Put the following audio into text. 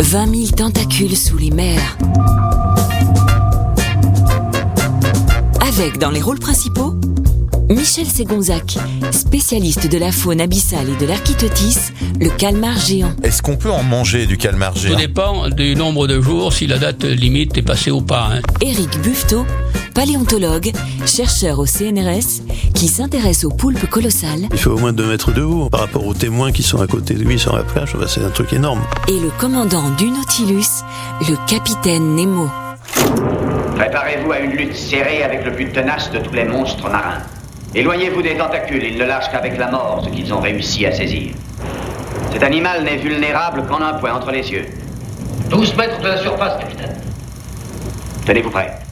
20 000 tentacules sous les mers. Avec dans les rôles principaux, Michel Ségonzac, spécialiste de la faune abyssale et de l'architeutis, le calmar géant. Est-ce qu'on peut en manger du calmar géant ? Tout dépend du nombre de jours, si la date limite est passée ou pas. Éric Buffetot, paléontologue, chercheur au CNRS, qui s'intéresse aux poulpes colossales. Il fait au moins 2 mètres de haut. Par rapport aux témoins qui sont à côté de lui sur la plage, c'est un truc énorme. Et le commandant du Nautilus, le capitaine Nemo. Préparez-vous à une lutte serrée avec le plus tenace de tous les monstres marins. Éloignez-vous des tentacules, ils ne lâchent qu'avec la mort ce qu'ils ont réussi à saisir. Cet animal n'est vulnérable qu'en un point entre les yeux. 12 mètres de la surface, capitaine. Tenez-vous prêts.